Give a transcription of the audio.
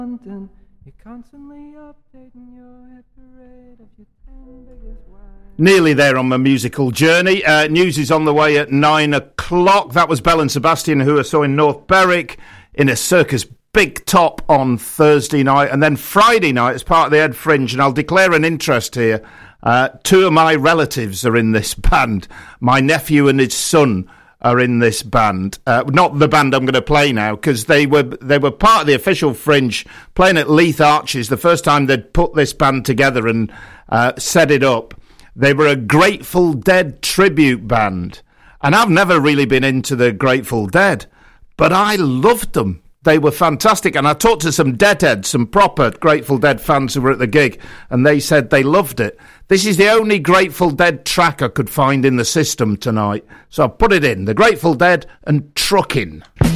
You're constantly updating your hit parade of your 10 biggest wives. Nearly there on my musical journey. News is on the way at 9 o'clock. That was Belle and Sebastian, who I saw in North Berwick in a Circus Big Top on Thursday night. And then Friday night, as part of the Ed Fringe, and I'll declare an interest here. Two of my relatives are in this band. My nephew and his son are in this band. Not the band I'm going to play now, because they were part of the official Fringe, playing at Leith Arches, the first time they'd put this band together and set it up. They were a Grateful Dead tribute band. And I've never really been into the Grateful Dead, but I loved them. They were fantastic. And I talked to some Deadheads, some proper Grateful Dead fans who were at the gig, and they said they loved it. This is the only Grateful Dead track I could find in the system tonight. So I put it in. The Grateful Dead and Truckin'.